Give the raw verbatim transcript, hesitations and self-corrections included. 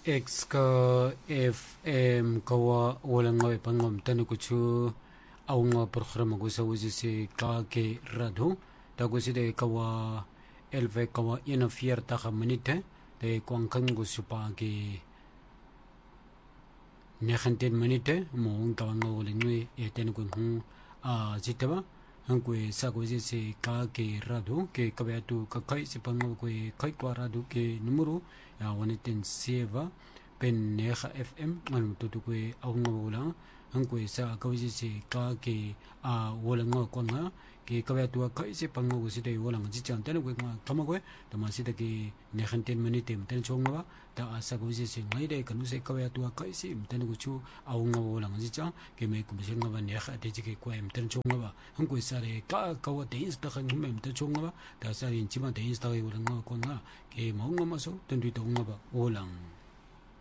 X ka F M kawa wala nga ipangam tanu kuchu au nga programa ko sa wuzi si ka ke radho ta ko si de kawa elve kawa ina fier ta ka minute de kwang kan ko supa ke nehanten minute mo un kawa nga wala nui e tenu ko hu a zitaba han ko sa ko si ka ke radho ke kabatu ka kai si pangaw ko kai kwa radho ke numero ya waniten seva pen neha F M anu tutu ko au nga wala han ko sa ka si ka ke a wala nga kwa nga ke kabatu kai si pangaw ko si de wala nga jichang tenu ko nga kama ko tama si de ke nehanten minute ten chong nga ta asa ko si ngai de kanu se kabatu kai si ten ko chu au nga wala nga jichang ke me ko si nga ba neha de ke ko em ten chong nga han ko sa re ka ka wa de insta kan mem ten chong nga ta sa rin chima de insta ko wala nga kwa nga ke mo nga maso ten tu to nga ba wala